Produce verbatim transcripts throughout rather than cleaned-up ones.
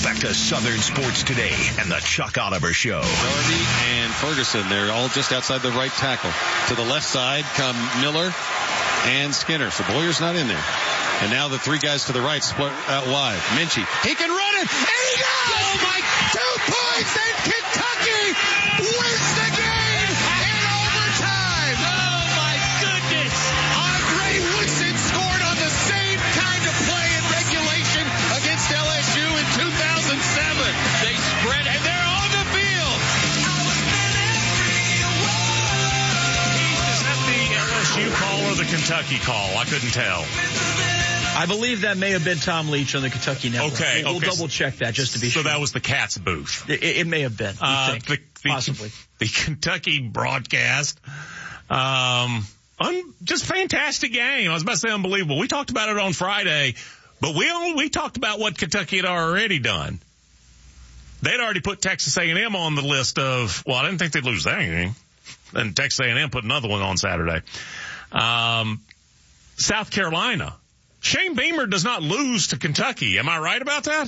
back to Southern Sports Today and the Chuck Oliver Show. Darby and Ferguson, they're all just outside the right tackle. To the left side come Miller and Skinner. So Boyer's not in there. And now the three guys to the right split out wide. Minchie, he can run it, and he does! Oh my, two points, and Kentucky wins the game in overtime! Oh my goodness! Andre Woodson scored on the same kind of play in regulation against L S U in two thousand seven. They spread, and they're on the field! Is that the L S U call or the Kentucky call? I couldn't tell. I believe that may have been Tom Leach on the Kentucky Network. Okay, we'll, okay. We'll double check that just to be so sure. So that was the Cats booth. It, it may have been. Uh, think, the, the, possibly. The Kentucky broadcast. Um, un, just fantastic game. I was about to say unbelievable. We talked about it on Friday, but we only, we talked about what Kentucky had already done. They'd already put Texas A and M on the list of, well, I didn't think they'd lose that game. And Texas A and M put another one on Saturday. Um, South Carolina. Shane Beamer does not lose to Kentucky. Am I right about that?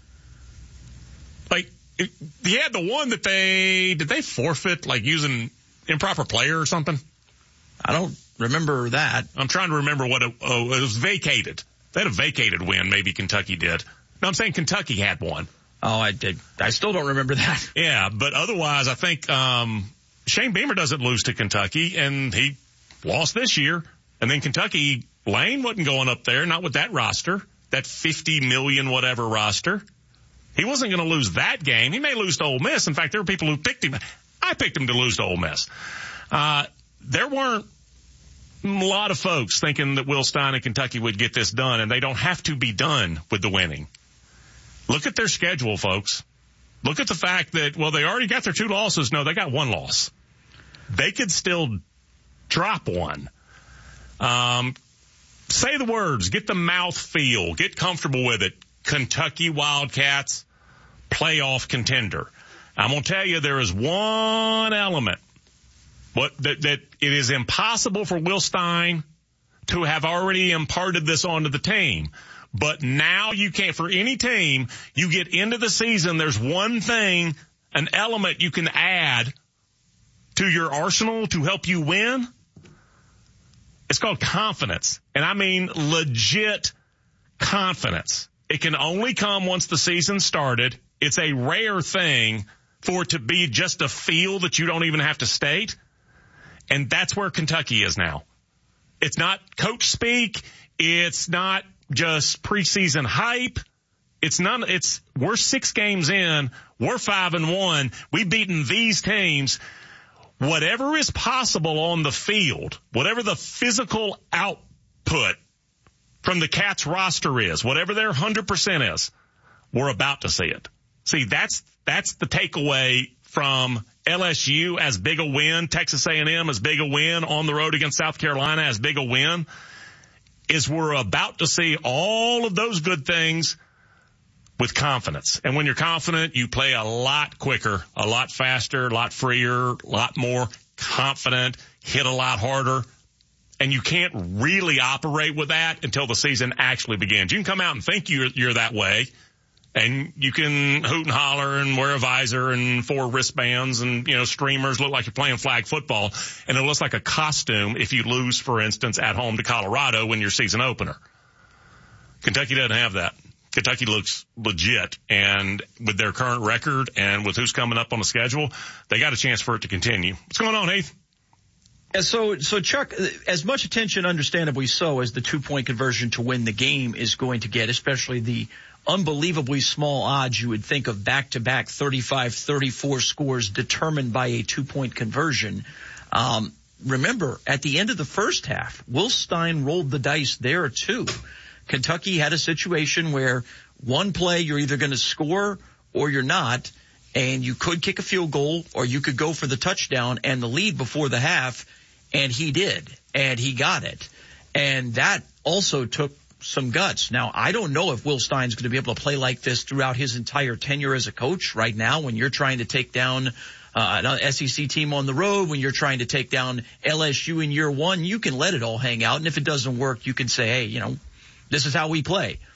Like, it, he had the one that they, did they forfeit, like using improper player or something? I don't remember that. I'm trying to remember what it, oh, it was vacated. They had a vacated win, maybe Kentucky did. No, I'm saying Kentucky had one. Oh, I did. I still don't remember that. Yeah, but otherwise, I think, um, Shane Beamer doesn't lose to Kentucky, and he lost this year. And then Kentucky, Lane wasn't going up there, not with that roster, that fifty million whatever roster. He wasn't going to lose that game. He may lose to Ole Miss. In fact, there were people who picked him. I picked him to lose to Ole Miss. Uh, there weren't a lot of folks thinking that Will Stein and Kentucky would get this done, and they don't have to be done with the winning. Look at their schedule, folks. Look at the fact that, well, they already got their two losses. No, they got one loss. They could still drop one. Um, say the words, get the mouth feel, get comfortable with it. Kentucky Wildcats, playoff contender. I'm going to tell you there is one element what, that, that it is impossible for Will Stein to have already imparted this onto the team. But now you can't, for any team, you get into the season, there's one thing, an element you can add to your arsenal to help you win. It's called confidence. And I mean legit confidence. It can only come once the season started. It's a rare thing for it to be just a feel that you don't even have to state. And that's where Kentucky is now. It's not coach speak. It's not just preseason hype. It's none, it's, we're six games in. We're five and one. We've beaten these teams. Whatever is possible on the field, whatever the physical output from the Cats roster is, whatever their one hundred percent is, we're about to see it. See, that's, that's the takeaway from L S U as big a win, Texas A and M as big a win, on the road against South Carolina as big a win, is we're about to see all of those good things with confidence. And when you're confident, you play a lot quicker, a lot faster, a lot freer, a lot more confident, hit a lot harder. And you can't really operate with that until the season actually begins. You can come out and think you're, you're that way, and you can hoot and holler and wear a visor and four wristbands and, you know, streamers, look like you're playing flag football, and it looks like a costume if you lose, for instance, at home to Colorado in your season opener. Kentucky doesn't have that. Kentucky looks legit, and with their current record and with who's coming up on the schedule, they got a chance for it to continue. What's going on, Heath? Yeah, so, so Chuck, as much attention, understandably so, as the two-point conversion to win the game is going to get, especially the unbelievably small odds you would think of back-to-back thirty-five thirty-four scores determined by a two-point conversion. Um, remember, at the end of the first half, Will Stein rolled the dice there too. Kentucky had a situation where one play you're either going to score or you're not, and you could kick a field goal or you could go for the touchdown and the lead before the half, and he did, and he got it. And that also took some guts. Now, I don't know if Will Stein's going to be able to play like this throughout his entire tenure as a coach. Right now, when you're trying to take down uh, an S E C team on the road, when you're trying to take down L S U in year one, you can let it all hang out, and if it doesn't work, you can say, hey, you know, this is how we play.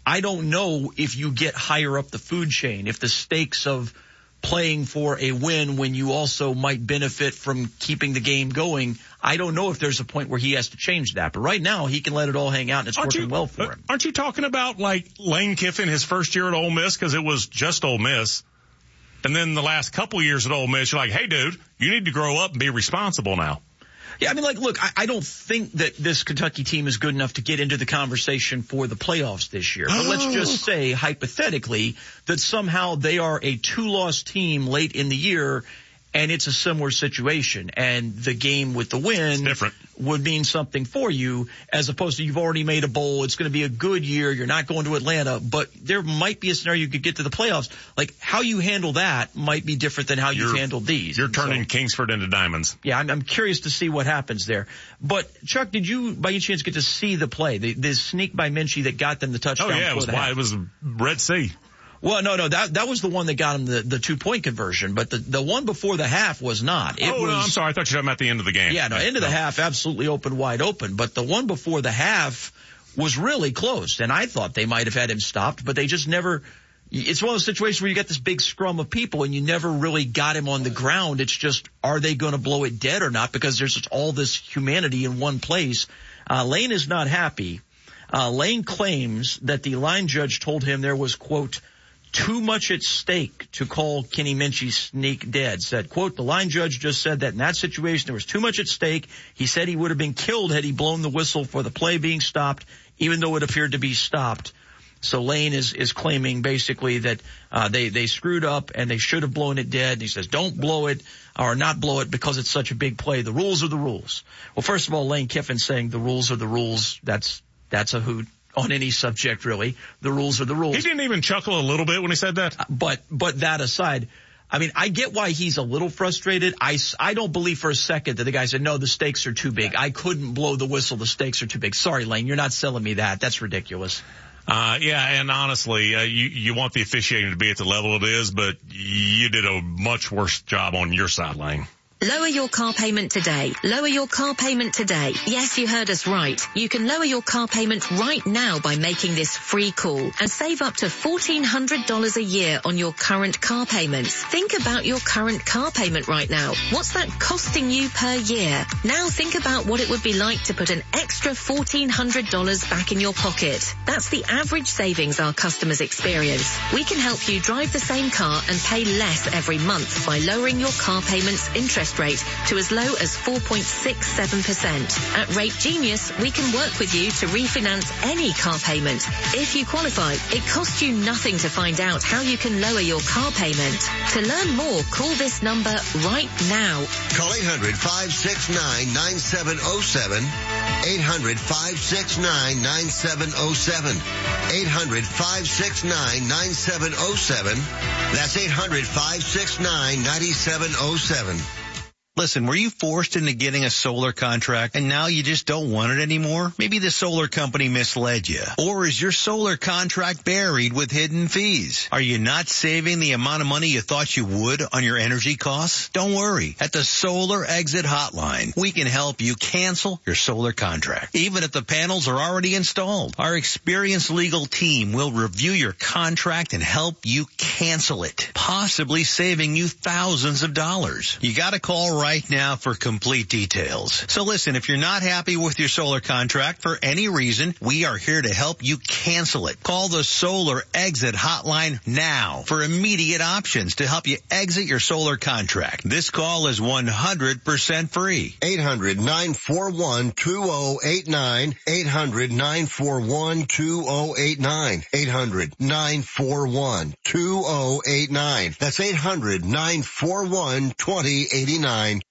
I don't know if you get higher up the food chain, if the stakes of playing for a win when you also might benefit from keeping the game going, I don't know if there's a point where he has to change that. But right now, he can let it all hang out, and it's aren't working you, well for him. Aren't you talking about, like, Lane Kiffin, his first year at Ole Miss, because it was just Ole Miss? And then the last couple years at Ole Miss, you're like, hey, dude, you need to grow up and be responsible now. Yeah, I mean, like, look, I, I don't think that this Kentucky team is good enough to get into the conversation for the playoffs this year. But let's just say, hypothetically, that somehow they are a two-loss team late in the year, and it's a similar situation, and the game with the win would mean something for you, as opposed to you've already made a bowl. It's going to be a good year. You're not going to Atlanta, but there might be a scenario you could get to the playoffs. Like, how you handle that might be different than how you're, you've handled these. You're turning so, Kingsford into diamonds. Yeah, I'm, I'm curious to see what happens there. But, Chuck, did you, by any chance, get to see the play, the, the sneak by Minchie that got them the touchdown? Oh, yeah, it was, why, it was Red Sea. Well, no, no, that that was the one that got him the, the two-point conversion, but the, the one before the half was not. It oh, was, no, I'm sorry. I thought you were talking about the end of the game. Yeah, no, end of the half, absolutely open, wide open. But the one before the half was really close, and I thought they might have had him stopped, but they just never – it's one of those situations where you got this big scrum of people, and you never really got him on the ground. It's just, are they going to blow it dead or not? Because there's just all this humanity in one place. Uh, Lane is not happy. Uh, Lane claims that the line judge told him there was, quote, too much at stake to call Kenny Minchie sneak dead. Said, quote, the line judge just said that in that situation there was too much at stake. He said he would have been killed had he blown the whistle for the play being stopped, even though it appeared to be stopped. So Lane is, is claiming basically that uh, they, they screwed up and they should have blown it dead. And he says, don't blow it or not blow it because it's such a big play. The rules are the rules. Well, first of all, Lane Kiffin saying the rules are the rules. That's that's a hoot. On any subject, really. The rules are the rules. He didn't even chuckle a little bit when he said that. But, but that aside, I mean, I get why he's a little frustrated. I, I don't believe for a second that the guy said, no, the stakes are too big. I couldn't blow the whistle. The stakes are too big. Sorry, Lane, you're not selling me that. That's ridiculous. Uh, yeah, and honestly, uh, you, you want the officiating to be at the level it is, but you did a much worse job on your side, Lane. Lower your car payment today. Lower your car payment today. Yes, you heard us right. You can lower your car payment right now by making this free call and save up to fourteen hundred dollars a year on your current car payments. Think about your current car payment right now. What's that costing you per year? Now think about what it would be like to put an extra fourteen hundred dollars back in your pocket. That's the average savings our customers experience. We can help you drive the same car and pay less every month by lowering your car payment's interest rate to as low as four point six seven percent. At Rate Genius, we can work with you to refinance any car payment. If you qualify, it costs you nothing to find out how you can lower your car payment. To learn more, call this number right now. Call eight hundred, five six nine, nine seven oh seven. eight hundred, five six nine, nine seven oh seven. eight hundred, five six nine, nine seven oh seven. That's eight hundred, five six nine, nine seven oh seven. Listen, were you forced into getting a solar contract and now you just don't want it anymore? Maybe the solar company misled you. Or is your solar contract buried with hidden fees? Are you not saving the amount of money you thought you would on your energy costs? Don't worry. At the Solar Exit Hotline, we can help you cancel your solar contract, even if the panels are already installed. Our experienced legal team will review your contract and help you cancel it, possibly saving you thousands of dollars. You gotta call right now for complete details. So listen, if you're not happy with your solar contract for any reason, we are here to help you cancel it. Call the Solar Exit Hotline now for immediate options to help you exit your solar contract. This call is one hundred percent free. eight hundred, nine four one, two oh eight nine. eight hundred, nine four one, two oh eight nine. eight hundred, nine four one, two oh eight nine. That's eight hundred, nine four one, two oh eight nine.